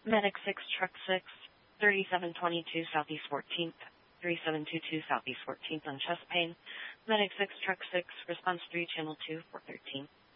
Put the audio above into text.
Medic 6, Truck 6, 3722 Southeast 14th, 3722 Southeast 14th on chest pain. Medic 6, Truck 6, Response 3, Channel 2, 413.